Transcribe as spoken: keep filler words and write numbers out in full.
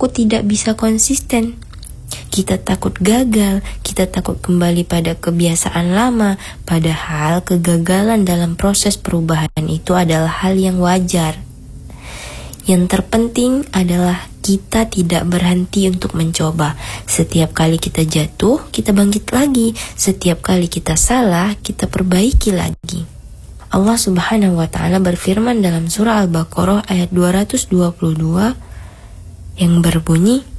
takut tidak bisa konsisten. Kita takut gagal, kita takut kembali pada kebiasaan lama, padahal kegagalan dalam proses perubahan itu adalah hal yang wajar. Yang terpenting adalah kita tidak berhenti untuk mencoba. Setiap kali kita jatuh, kita bangkit lagi. Setiap kali kita salah, kita perbaiki lagi. Allah Subhanahu wa Ta'ala berfirman dalam surah Al-Baqarah ayat dua ratus dua puluh dua yang berbunyi,